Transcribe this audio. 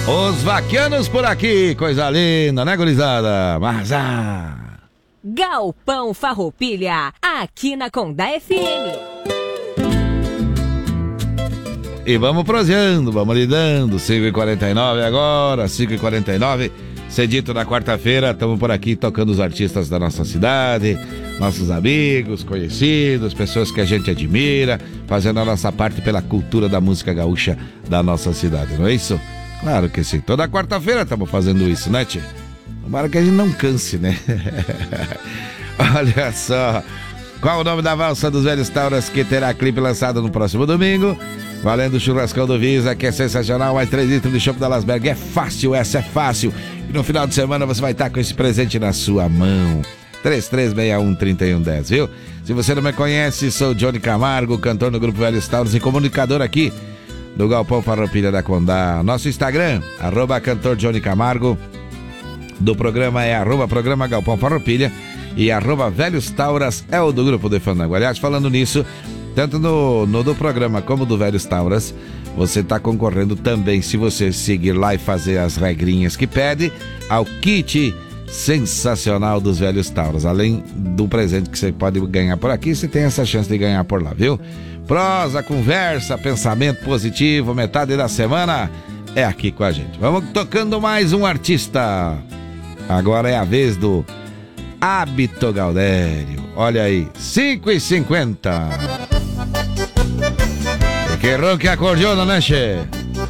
Os vaquianos por aqui, coisa linda, né, gurizada? Mas Galpão Farroupilha, aqui na Condá FM. E vamos proseando, vamos lidando. 5h49 agora, 5h49. Cedito na quarta-feira, estamos por aqui tocando os artistas da nossa cidade, nossos amigos, conhecidos, pessoas que a gente admira, fazendo a nossa parte pela cultura da música gaúcha da nossa cidade, não é isso? Claro que sim, toda quarta-feira estamos fazendo isso, né, tchê? Tomara que a gente não canse, né? Olha só, qual o nome da valsa dos Velhos Tauras que terá clipe lançado no próximo domingo? Valendo o churrascão do Visa, que é sensacional, mais 3 litros de chopp da Lasberg. É fácil, essa é fácil. E no final de semana você vai estar com esse presente na sua mão. 3361-3110, viu? Se você não me conhece, sou Johnny Camargo, cantor do Grupo Velhos Tauros e comunicador aqui do Galpão Farroupilha da Condá. Nosso Instagram, @cantor Johnny Camargo. Do programa é @programa Galpão Farroupilha. E @Velhos Tauras é o do Grupo de Fandango. Aliás, falando nisso, tanto no do programa como do Velhos Tauras, você está concorrendo também, se você seguir lá e fazer as regrinhas que pede, ao kit sensacional dos Velhos Tauras. Além do presente que você pode ganhar por aqui, você tem essa chance de ganhar por lá, viu? Prosa, conversa, pensamento positivo, metade da semana é aqui com a gente. Vamos tocando mais um artista. Agora é a vez do Hábito Gaudério. Olha aí, 5h50. Que ronca acordeona, né, che?